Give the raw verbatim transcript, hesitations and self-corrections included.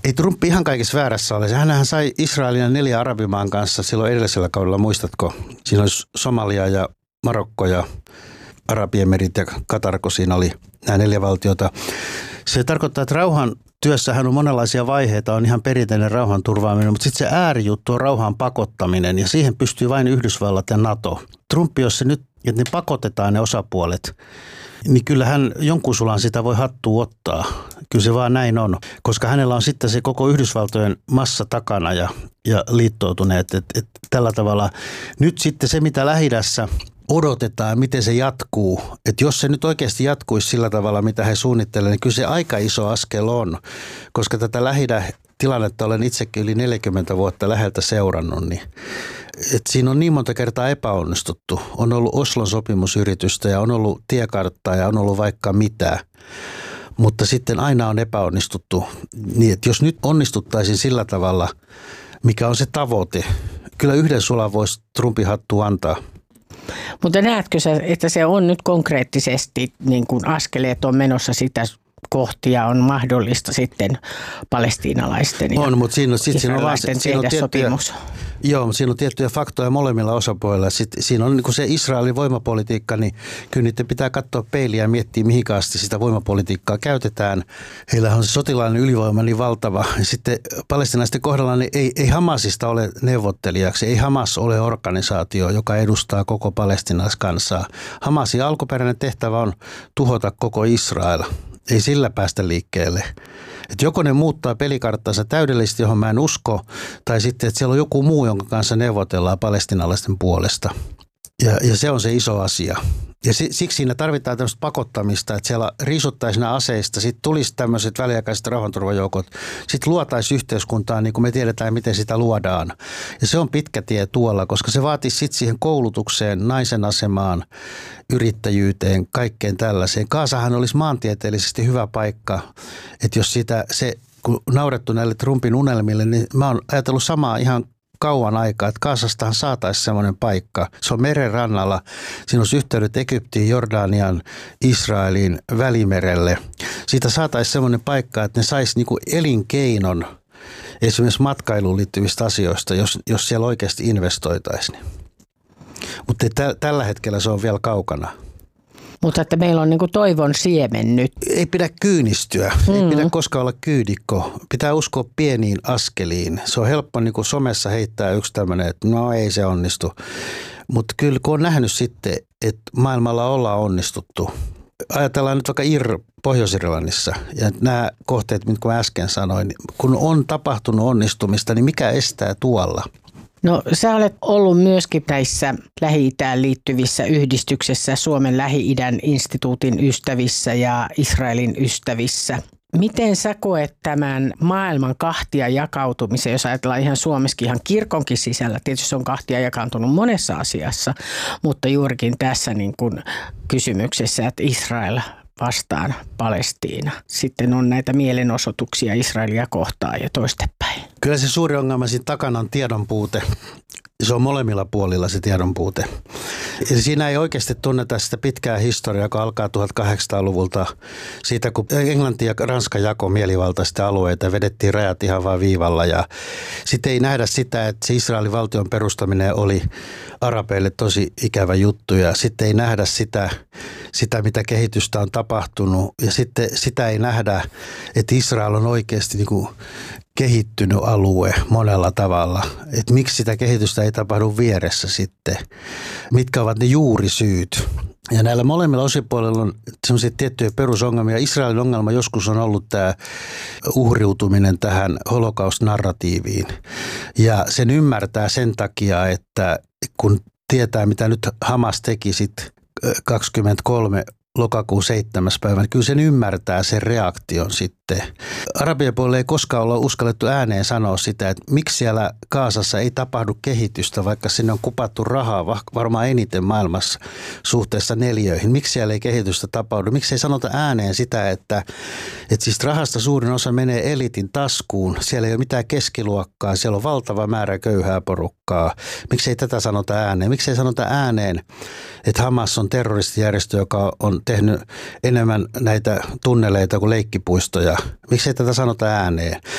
ei Trump ihan kaikissa väärässä ole. Hänhän sai Israelin ja neljä arabimaan kanssa silloin edellisellä kaudella, muistatko? Siinä oli Somalia ja Marokko ja Arabiemerit ja Katar, kun siinä oli nämä neljä valtiota. Se tarkoittaa, että rauhan työssähän on monenlaisia vaiheita, on ihan perinteinen rauhan turvaaminen, mutta sitten se äärijuttu on rauhan pakottaminen ja siihen pystyy vain Yhdysvallat ja NATO. Trump, jos se nyt, että ne pakotetaan ne osapuolet, niin kyllähän jonkun sulan sitä voi hattua ottaa. Kyllä se vaan näin on, koska hänellä on sitten se koko Yhdysvaltojen massa takana ja, ja liittoutuneet. Et, et tällä tavalla nyt sitten se, mitä Lähi-idässä odotetaan, miten se jatkuu. Että jos se nyt oikeasti jatkuisi sillä tavalla, mitä he suunnittelevat, niin kyllä se aika iso askel on, koska tätä Lähi-idän tilannetta olen itsekin yli neljäkymmentä vuotta läheltä seurannut, niin että siinä on niin monta kertaa epäonnistuttu. On ollut Oslon sopimusyritystä ja on ollut tiekarttaa ja on ollut vaikka mitä, mutta sitten aina on epäonnistuttu. Niin, että jos nyt onnistuttaisiin sillä tavalla, mikä on se tavoite, kyllä yhden sulan voisi Trumpin hattu antaa. Mutta näetkö sä, että se on nyt konkreettisesti, niin kuin askeleet on menossa sitä kohti ja on mahdollista sitten palestiinalaisten ja on, mutta siinä, sit siinä on vaan, tehdä siinä on tiettyjä, sopimus? Joo, siinä on tiettyjä faktoja molemmilla osapuolilla. Sitten siinä on niin kuin se Israelin voimapolitiikka, niin kyllä niiden pitää katsoa peiliä ja miettiä, mihin asti sitä voimapolitiikkaa käytetään. Heillä on se sotilainen ylivoima niin valtava. Sitten palestiinalaisten kohdalla niin ei, ei Hamasista ole neuvottelijaksi, ei Hamas ole organisaatio, joka edustaa koko palestiinalaiskansaa. Hamasin alkuperäinen tehtävä on tuhota koko Israel. Ei sillä päästä liikkeelle. Että joko ne muuttaa pelikarttansa täydellisesti, johon mä en usko, tai sitten, että siellä on joku muu, jonka kanssa neuvotellaan palestiinalaisten puolesta. Ja, ja se on se iso asia. Ja siksi siinä tarvitaan tämmöistä pakottamista, että siellä riisuttaisiin nämä aseista, sitten tulisi tämmöiset väliaikaiset rauhanturvajoukot, sitten luotaisiin yhteiskuntaan niin kuin me tiedetään, miten sitä luodaan. Ja se on pitkä tie tuolla, koska se vaatisi sitten siihen koulutukseen, naisen asemaan, yrittäjyyteen, kaikkeen tällaiseen. Gaasahan olisi maantieteellisesti hyvä paikka, että jos sitä, se, kun naurettu näille Trumpin unelmille, niin mä oon ajatellut samaa ihan kauan aikaa, että Gaasastahan saataisiin semmoinen paikka. Se on meren rannalla. Siinä olisi yhteydet Egyptiin, Jordanian, Israeliin, Välimerelle. Siitä saataisiin semmoinen paikka, että ne saisi niinku elinkeinon esimerkiksi matkailuun liittyvistä asioista, jos, jos siellä oikeasti investoitaisiin. Mutta tä, tällä hetkellä se on vielä kaukana. Mutta että meillä on niin kuin toivon siemen nyt. Ei pidä kyynistyä, mm. ei pidä koskaan olla kyydikko. Pitää uskoa pieniin askeliin. Se on helppo niin kuin somessa heittää yksi tämmöinen, että no ei se onnistu. Mutta kyllä kun on nähnyt sitten, että maailmalla ollaan onnistuttu. Ajatellaan nyt vaikka Ir Pohjois-Irlannissa ja nämä kohteet, mitkä mä äsken sanoin. Kun on tapahtunut onnistumista, niin mikä estää tuolla? No sä olet ollut myöskin näissä Lähi-Itään liittyvissä yhdistyksissä, Suomen Lähi-idän instituutin ystävissä ja Israelin ystävissä. Miten sä koet tämän maailman kahtia jakautumisen, jos ajatellaan ihan Suomessakin ihan kirkonkin sisällä, tietysti se on kahtia jakaantunut monessa asiassa, mutta juurikin tässä niin kuin kysymyksessä, että Israel vastaan Palestiina. Sitten on näitä mielenosoituksia Israelia kohtaan ja toistepäin. Kyllä se suuri ongelma siinä takana on tiedon puute. Se on molemmilla puolilla se tiedon puute. Ja siinä ei oikeasti tunneta sitä pitkää historiaa, joka alkaa tuhatkahdeksansataaluvulta siitä, kun Englanti ja Ranska jakoi mielivaltaisia alueita ja vedettiin rajat ihan vaan viivalla. Ja sitten ei nähdä sitä, että se Israelin valtion perustaminen oli arabeille tosi ikävä juttu. Ja sitten ei nähdä sitä, sitä mitä kehitystä on tapahtunut. Ja sitten sitä ei nähdä, että Israel on oikeasti niin kuin kehittynyt alue monella tavalla. Että miksi sitä kehitystä ei tapahdu vieressä sitten? Mitkä ovat ne juurisyyt? Ja näillä molemmilla osapuolilla on sellaisia tiettyjä perusongelmia. Israelin ongelma joskus on ollut tämä uhriutuminen tähän holokaust-narratiiviin. Ja sen ymmärtää sen takia, että kun tietää, mitä nyt Hamas teki sitten kaksikymmentäkolme lokakuun seitsemäs päivä, niin kyllä sen ymmärtää sen reaktion sitten. Arabian puolella ei koskaan olla uskallettu ääneen sanoa sitä, että miksi siellä Gazassa ei tapahdu kehitystä, vaikka sinne on kupattu rahaa varmaan eniten maailmassa suhteessa neliöihin. Miksi siellä ei kehitystä tapahdu? Miksi ei sanota ääneen sitä, että, että siis rahasta suurin osa menee elitin taskuun. Siellä ei ole mitään keskiluokkaa, siellä on valtava määrä köyhää porukkaa. Miksi ei tätä sanota ääneen? Miksi ei sanota ääneen, että Hamas on terroristijärjestö, joka on tehnyt enemmän näitä tunneleita kuin leikkipuistoja. Miksi ei tätä sanota ääneen?